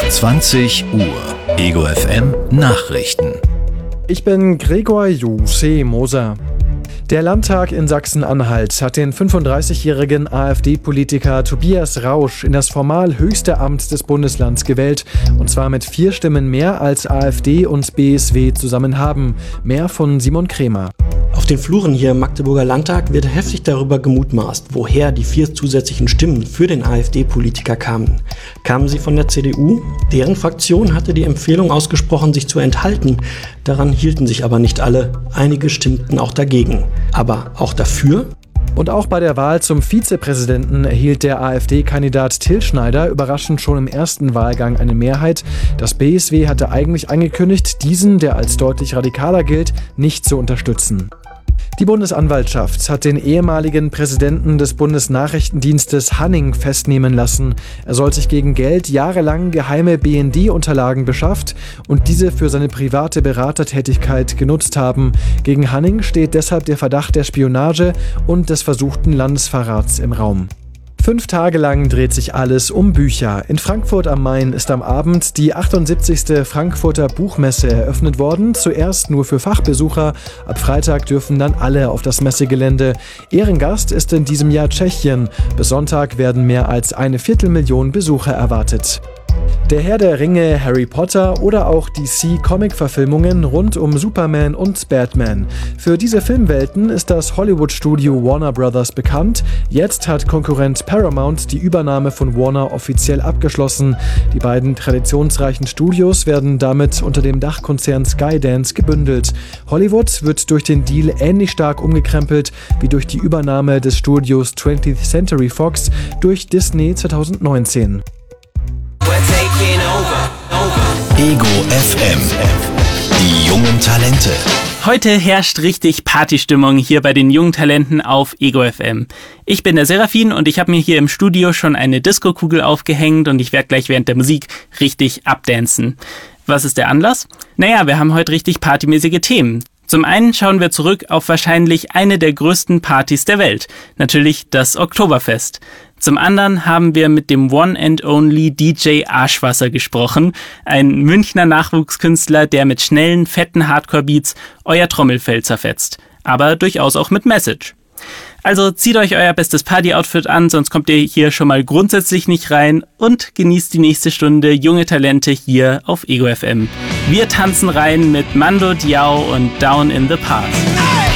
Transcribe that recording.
20 Uhr. Ego FM Nachrichten. Ich bin Gregor Juse Moser. Der Landtag in Sachsen-Anhalt hat den 35-jährigen AfD-Politiker Tobias Rausch in das formal höchste Amt des Bundeslands gewählt. Und zwar mit 4 Stimmen mehr als AfD und BSW zusammen haben. Mehr von Simon Krämer. Auf den Fluren hier im Magdeburger Landtag wird heftig darüber gemutmaßt, woher die 4 zusätzlichen Stimmen für den AfD-Politiker kamen. Kamen sie von der CDU? Deren Fraktion hatte die Empfehlung ausgesprochen, sich zu enthalten. Daran hielten sich aber nicht alle. Einige stimmten auch dagegen. Aber auch dafür? Und auch bei der Wahl zum Vizepräsidenten erhielt der AfD-Kandidat Till Schneider überraschend schon im ersten Wahlgang eine Mehrheit. Das BSW hatte eigentlich angekündigt, diesen, der als deutlich radikaler gilt, nicht zu unterstützen. Die Bundesanwaltschaft hat den ehemaligen Präsidenten des Bundesnachrichtendienstes Hanning festnehmen lassen. Er soll sich gegen Geld jahrelang geheime BND-Unterlagen beschafft und diese für seine private Beratertätigkeit genutzt haben. Gegen Hanning steht deshalb der Verdacht der Spionage und des versuchten Landesverrats im Raum. 5 Tage lang dreht sich alles um Bücher. In Frankfurt am Main ist am Abend die 78. Frankfurter Buchmesse eröffnet worden. Zuerst nur für Fachbesucher. Ab Freitag dürfen dann alle auf das Messegelände. Ehrengast ist in diesem Jahr Tschechien. Bis Sonntag werden mehr als 250.000 Besucher erwartet. Der Herr der Ringe, Harry Potter oder auch DC-Comic-Verfilmungen rund um Superman und Batman. Für diese Filmwelten ist das Hollywood-Studio Warner Bros. Bekannt. Jetzt hat Konkurrent Paramount die Übernahme von Warner offiziell abgeschlossen. Die beiden traditionsreichen Studios werden damit unter dem Dachkonzern Skydance gebündelt. Hollywood wird durch den Deal ähnlich stark umgekrempelt wie durch die Übernahme des Studios 20th Century Fox durch Disney 2019. Ego FM. Die jungen Talente. Heute herrscht richtig Partystimmung hier bei den jungen Talenten auf Ego FM. Ich bin der Serafin und ich habe mir hier im Studio schon eine Disco-Kugel aufgehängt und ich werde gleich während der Musik richtig abdancen. Was ist der Anlass? Naja, wir haben heute richtig partymäßige Themen. Zum einen schauen wir zurück auf wahrscheinlich eine der größten Partys der Welt, natürlich das Oktoberfest. Zum anderen haben wir mit dem One and Only DJ Arschwasser gesprochen, ein Münchner Nachwuchskünstler, der mit schnellen, fetten Hardcore-Beats euer Trommelfell zerfetzt, aber durchaus auch mit Message. Also zieht euch euer bestes Party-Outfit an, sonst kommt ihr hier schon mal grundsätzlich nicht rein und genießt die nächste Stunde junge Talente hier auf Ego FM. Wir tanzen rein mit Mando Diao und Down in the Past.